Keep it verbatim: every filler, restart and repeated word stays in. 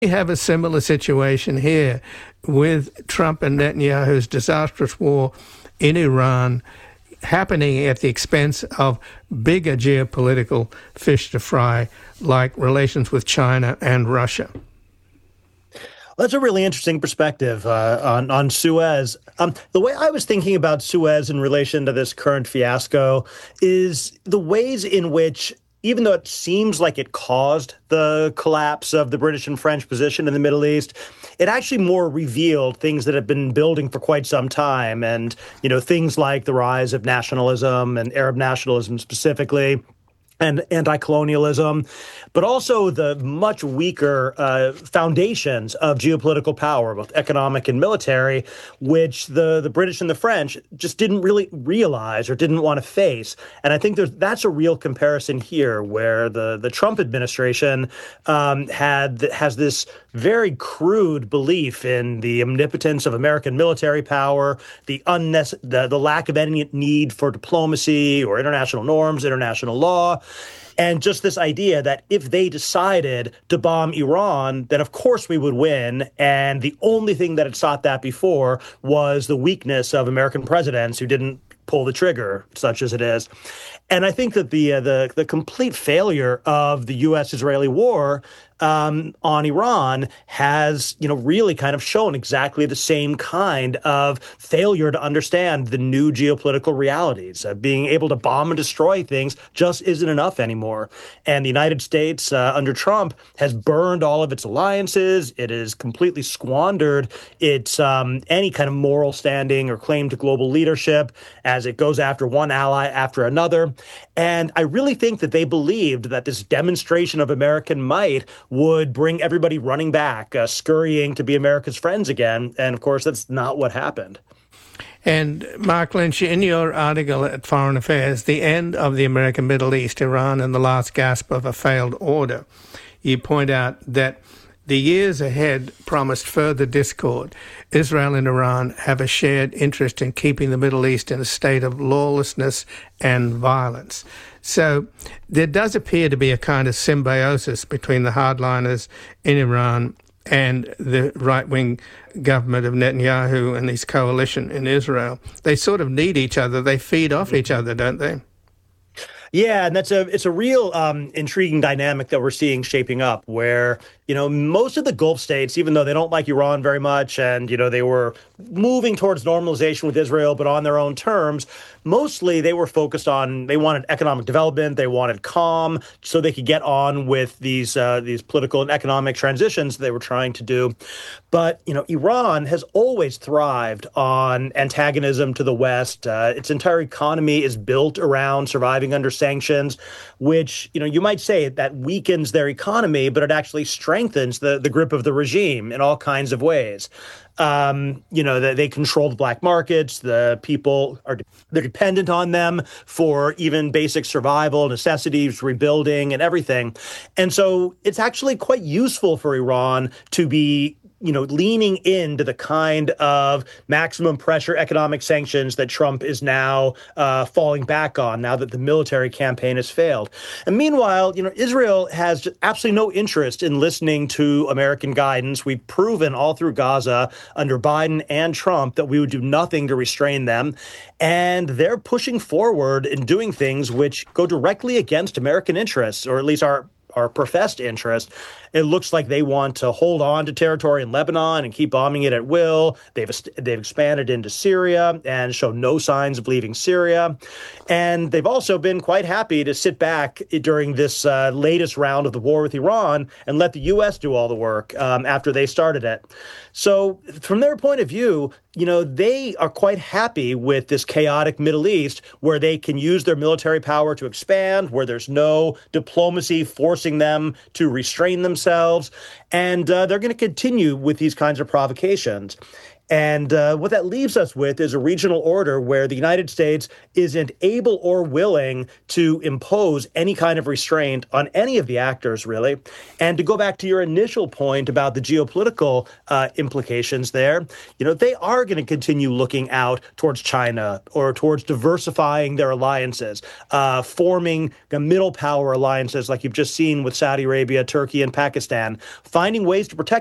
We have a similar situation here with Trump and Netanyahu's disastrous war in Iran happening at the expense of bigger geopolitical fish to fry, like relations with China and Russia. That's a really interesting perspective uh, on, on Suez. Um, the way I was thinking about Suez in relation to this current fiasco is the ways in which, even though it seems like it caused the collapse of the British and French position in the Middle East, it actually more revealed things that have been building for quite some time. And, you know, things like the rise of nationalism and Arab nationalism specifically, and anti-colonialism, but also the much weaker uh, foundations of geopolitical power, both economic and military, which the, the British and the French just didn't really realize or didn't want to face. And I think there's, that's a real comparison here, where the, the Trump administration um, had has this very crude belief in the omnipotence of American military power, the, unnecess- the, the lack of any need for diplomacy or international norms, international law. And just this idea that if they decided to bomb Iran, then of course we would win. And the only thing that had sought that before was the weakness of American presidents who didn't pull the trigger, such as it is. And I think that the uh, the the complete failure of the U S Israeli war um, on Iran has, you know, really kind of shown exactly the same kind of failure to understand the new geopolitical realities. Uh, being able to bomb and destroy things just isn't enough anymore. And the United States, uh, under Trump, has burned all of its alliances. It has completely squandered its um, any kind of moral standing or claim to global leadership as it goes after one ally after another. And I really think that they believed that this demonstration of American might would bring everybody running back, uh, scurrying to be America's friends again. And of course, that's not what happened. And Mark Lynch, in your article at Foreign Affairs, The End of the American Middle East, Iran and the Last Gasp of a Failed Order, you point out that the years ahead promised further discord. Israel and Iran have a shared interest in keeping the Middle East in a state of lawlessness and violence. So there does appear to be a kind of symbiosis between the hardliners in Iran and the right-wing government of Netanyahu and his coalition in Israel. They sort of need each other. They feed off each other, don't they? Yeah, and that's a it's a real um, intriguing dynamic that we're seeing shaping up, where, you know, most of the Gulf states, even though they don't like Iran very much, and, you know, they were moving towards normalization with Israel, but on their own terms, mostly they were focused on, they wanted economic development, they wanted calm, so they could get on with these uh, these political and economic transitions they were trying to do. But, you know, Iran has always thrived on antagonism to the West. Uh, its entire economy is built around surviving under sanctions, which, you know, you might say that weakens their economy, but it actually strengthens the, the grip of the regime in all kinds of ways. Um, you know, they, they control the black markets. The people are they're dependent on them for even basic survival, necessities, rebuilding, and everything. And so it's actually quite useful for Iran to be, you know, leaning into the kind of maximum pressure economic sanctions that Trump is now uh, falling back on, now that the military campaign has failed. And meanwhile, you know, Israel has absolutely no interest in listening to American guidance. We've proven all through Gaza under Biden and Trump that we would do nothing to restrain them. And they're pushing forward and doing things which go directly against American interests, or at least our our professed interest. It looks like they want to hold on to territory in Lebanon and keep bombing it at will. They've they've expanded into Syria and show no signs of leaving Syria. And they've also been quite happy to sit back during this uh, latest round of the war with Iran and let the U S do all the work um, after they started it. So from their point of view, you know, they are quite happy with this chaotic Middle East where they can use their military power to expand, where there's no diplomacy forcing them to restrain themselves. And uh, they're going to continue with these kinds of provocations. And uh, what that leaves us with is a regional order where the United States isn't able or willing to impose any kind of restraint on any of the actors, really. And to go back to your initial point about the geopolitical uh, implications there, you know, they are going to continue looking out towards China or towards diversifying their alliances, uh, forming middle power alliances like you've just seen with Saudi Arabia, Turkey, and Pakistan, finding ways to protect